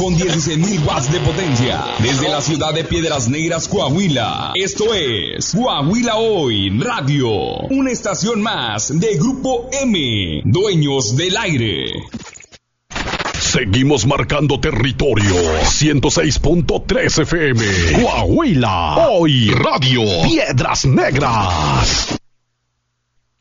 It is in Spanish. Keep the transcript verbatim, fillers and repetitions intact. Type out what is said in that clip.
con dieciséis mil watts de potencia. Desde la ciudad de Piedras Negras, Coahuila. Esto es Coahuila Hoy Radio. Una estación más de Grupo M. Dueños del aire. Seguimos marcando territorio. ciento seis punto tres F M. Coahuila Hoy Radio. Piedras Negras.